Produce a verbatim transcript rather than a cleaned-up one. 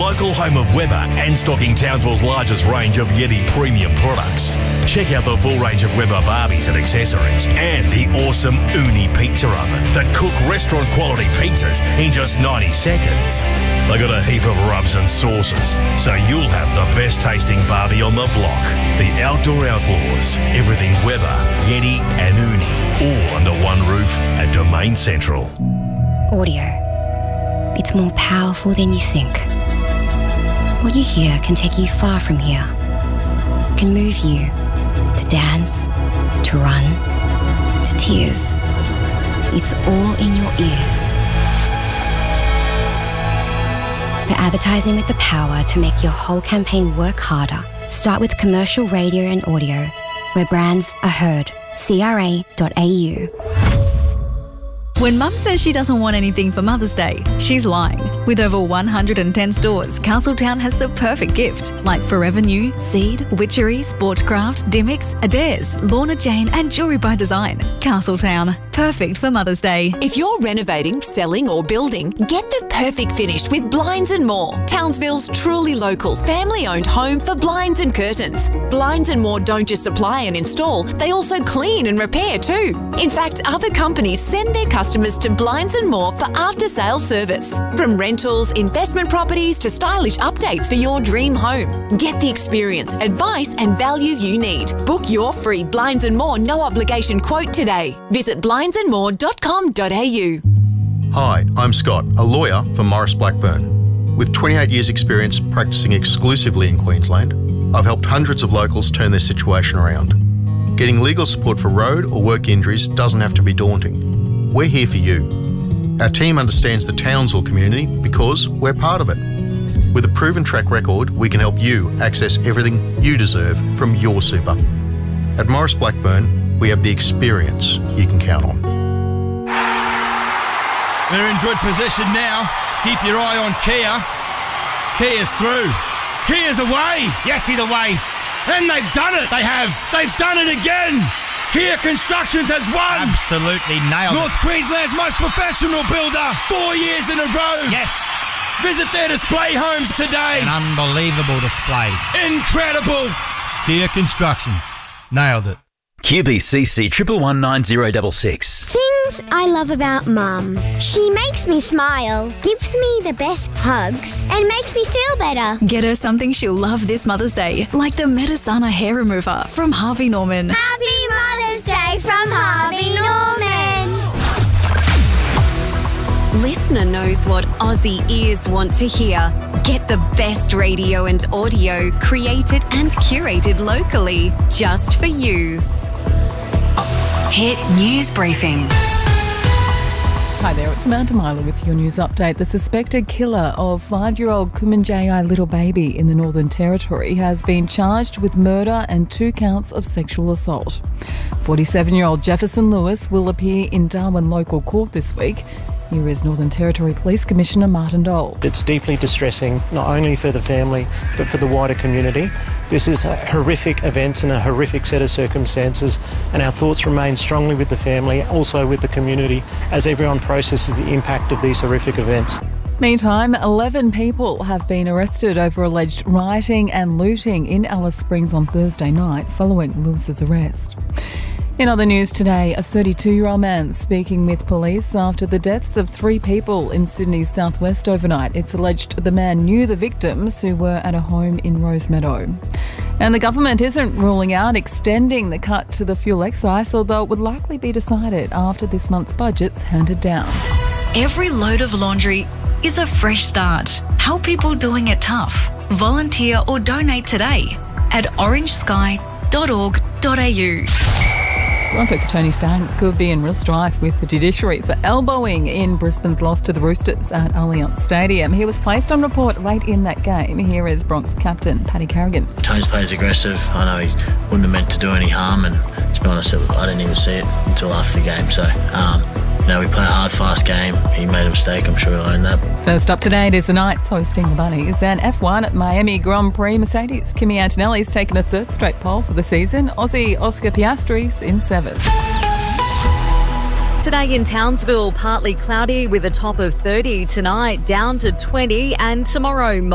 Local home of Weber and stocking Townsville's largest range of Yeti premium products. Check out the full range of Weber Barbies and accessories and the awesome Uni pizza oven that cook restaurant quality pizzas in just ninety seconds. They got a heap of rubs and sauces, so you'll have the best tasting Barbie on the block. The Outdoor Outlaws, everything Weber, Yeti and Uni, all under one roof at Domain Central. Audio. It's more powerful than you think. What you hear can take you far from here. It can move you to dance, to run, to tears. It's all in your ears. For advertising with the power to make your whole campaign work harder, start with commercial radio and audio, where brands are heard. C R A dot A U. When Mum says she doesn't want anything for Mother's Day, she's lying. With over one hundred ten stores, Castletown has the perfect gift, like Forever New, Seed, Witchery, Sportscraft, Dimmicks, Adairs, Lorna Jane and Jewelry by Design. Castletown, perfect for Mother's Day. If you're renovating, selling or building, get the perfect finish with Blinds and More, Townsville's truly local, family-owned home for blinds and curtains. Blinds and More don't just supply and install, they also clean and repair too. In fact, other companies send their customers Customers to Blinds and More for after-sales service. From rentals, investment properties to stylish updates for your dream home. Get the experience, advice and value you need. Book your free Blinds and More no-obligation quote today. Visit blinds and more dot com dot a u. Hi, I'm Scott, a lawyer for Morris Blackburn. With twenty-eight years experience practicing exclusively in Queensland, I've helped hundreds of locals turn their situation around. Getting legal support for road or work injuries doesn't have to be daunting. We're here for you. Our team understands the Townsville community because we're part of it. With a proven track record, we can help you access everything you deserve from your super. At Morris Blackburn, we have the experience you can count on. They're in good position now. Keep your eye on Kia. Kia's through. Kia's away. Yes, he's away. And they've done it. They have. They've done it again. Kia Constructions has won! Absolutely nailed North it. Queensland's most professional builder, four years in a row. Yes. Visit their display homes today. An unbelievable display. Incredible. Kia Constructions. Nailed it. Q B C C triple one nine zero six six. Things I love about Mum. She makes me smile, gives me the best hugs, and makes me feel better. Get her something she'll love this Mother's Day, like the Metasana hair remover from Harvey Norman. Happy Mother's Day from Harvey Norman. Listener knows what Aussie ears want to hear. Get the best radio and audio created and curated locally, just for you. Hit News Briefing. Hi there, it's Amanda Myler with your news update. The suspected killer of five-year-old Kumanjayi little baby in the Northern Territory has been charged with murder and two counts of sexual assault. forty-seven-year-old Jefferson Lewis will appear in Darwin local court this week. Here is Northern Territory Police Commissioner Martin Dole. It's deeply distressing, not only for the family, but for the wider community. This is a horrific event and a horrific set of circumstances, and our thoughts remain strongly with the family, also with the community, as everyone processes the impact of these horrific events. Meantime, eleven people have been arrested over alleged rioting and looting in Alice Springs on Thursday night following Lewis's arrest. In other news today, a thirty-two-year-old man speaking with police after the deaths of three people in Sydney's southwest overnight. It's alleged the man knew the victims who were at a home in Rosemeadow. And the government isn't ruling out extending the cut to the fuel excise, although it would likely be decided after this month's budget's handed down. Every load of laundry is a fresh start. Help people doing it tough. Volunteer or donate today at orange sky dot org dot a u. Bronco Tony Staggs could be in real strife with the judiciary for elbowing in Brisbane's loss to the Roosters at Allianz Stadium. He was placed on report late in that game. Here is Bronx captain Paddy Carrigan. Tones plays aggressive. I know he wouldn't have meant to do any harm, and to be honest, I didn't even see it until after the game. So, um, you know, we play a hard, fast game. He made a mistake. I'm sure he'll own that. First up today, it is the Knights hosting the Bunnies, and F one at Miami Grand Prix Mercedes. Kimi Antonelli's taken a third straight pole for the season. Aussie Oscar Piastri's in seventh. Today in Townsville, partly cloudy with a top of thirty. Tonight down to twenty, and tomorrow